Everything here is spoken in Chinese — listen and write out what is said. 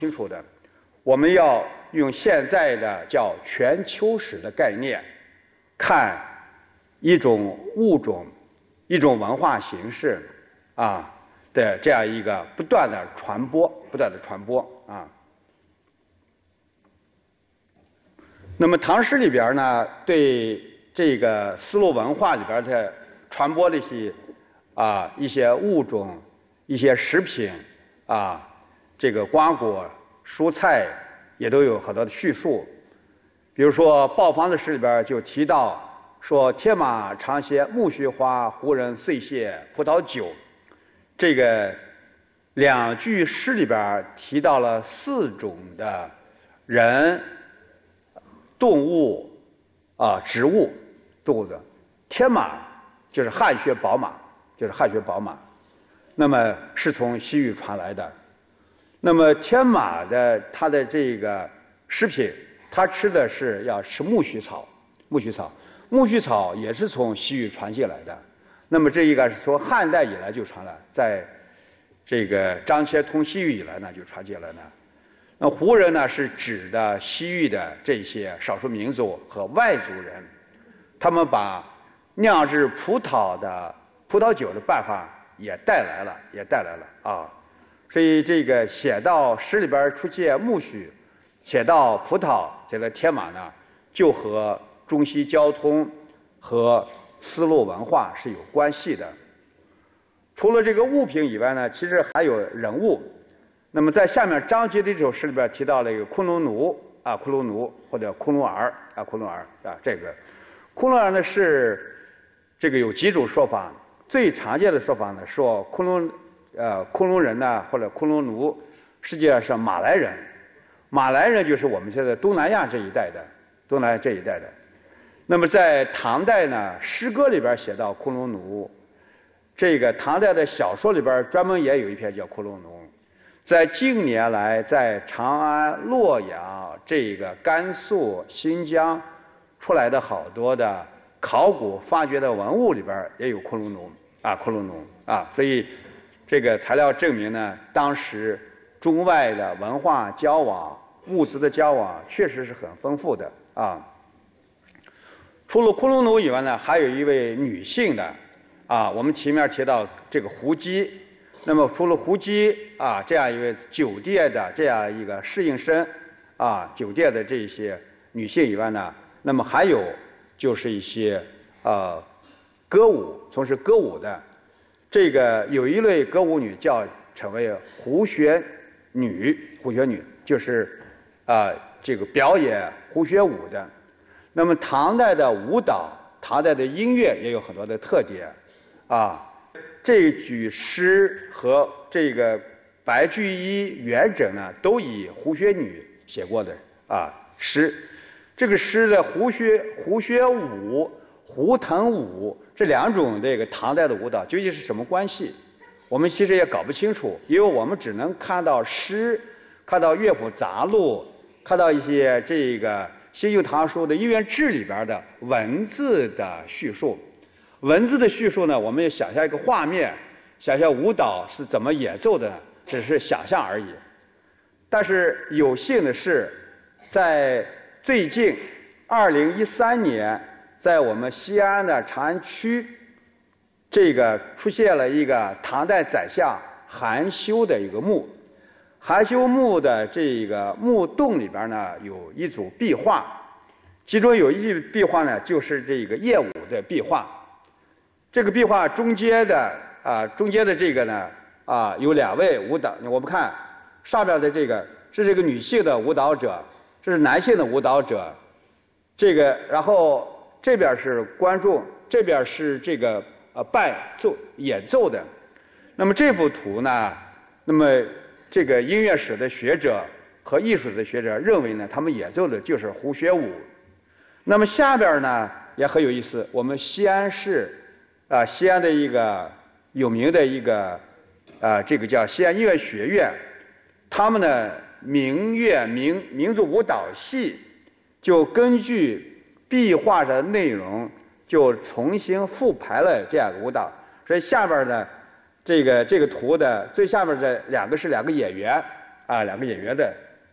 清楚的，我们要用现在的叫全球史的概念，看一种物种、一种文化形式的这样一个不断的传播啊。那么唐诗里边呢，对这个丝路文化里边的传播的一些物种、一些食品这个瓜果、蔬菜也都有很多的叙述。比如说《报房子》诗里边就提到说：“铁马长歇苜蓿花，胡人岁谢葡萄酒。”这个2句诗里边提到了4种的人、动物植物动物的。天马就是汗血宝马，那么是从西域传来的。那么天马的它的这个食品，它吃的是要吃苜蓿草，苜蓿草也是从西域传进来的。那么这一个是从汉代以来就传来，在这个张骞通西域以来呢就传进来了。那胡人呢是指的西域的这些少数民族和外族人，他们把酿制葡萄酒的办法也带来了所以这个写到诗里边出现苜蓿，写到葡萄，写到天马呢，就和中西交通和丝路文化是有关系的。除了这个物品以外呢，其实还有人物。那么在下面张籍的这首诗里边提到了一个昆仑奴或者昆仑儿这个昆仑儿呢是这个有几种说法，最常见的说法呢说昆仑人呢或者昆仑奴实际上是马来人，马来人就是我们现在东南亚这一带的。那么在唐代呢，诗歌里边写到昆仑奴，这个唐代的小说里边专门也有一篇叫《昆仑奴》。在近年来，在长安、洛阳、这个甘肃、新疆出来的好多的考古发掘的文物里边也有昆仑奴，所以这个材料证明呢，当时中外的文化交往、物资的交往确实是很丰富的除了昆仑奴以外呢，还有一位女性的我们前面提到这个胡姬。那么除了胡姬这样一位酒店的这样一个侍应生酒店的这些女性以外呢，那么还有就是一些歌舞，从事歌舞的。这个有一类歌舞女称为胡旋女，就是这个表演胡旋舞的。那么唐代的舞蹈、唐代的音乐也有很多的特点这句诗和这个白居易、元稹呢，都以胡旋女写过的诗。这个诗的胡旋舞、胡腾舞这2种这个唐代的舞蹈究竟是什么关系？我们其实也搞不清楚，因为我们只能看到诗，看到乐府杂录，看到一些这个新旧唐书的音乐志里边的文字的叙述。文字的叙述呢，我们也想象一个画面，想象舞蹈是怎么演奏的，只是想象而已。但是有幸的是，在最近2013年，在我们西安的长安区，这个出现了一个唐代宰相韩休的一个墓。韩休墓的这个墓洞里边呢，有一组壁画，其中有一句壁画呢，就是这个夜舞的壁画。这个壁画中间的这个呢有2位舞蹈，我们看上面的这个是这个女性的舞蹈者，这是男性的舞蹈者，这个然后这边是观众，这边是这个演奏的。那么这幅图呢，那么这个音乐史的学者和艺术的学者认为呢，他们演奏的就是胡旋舞。那么下边呢也很有意思，我们西安市西安的一个有名的一个这个叫西安音乐学院，他们的民族舞蹈系就根据壁画的内容，就重新复排了这样的舞蹈。所以下边的这个图的最下边的2个是2个演员两个演员的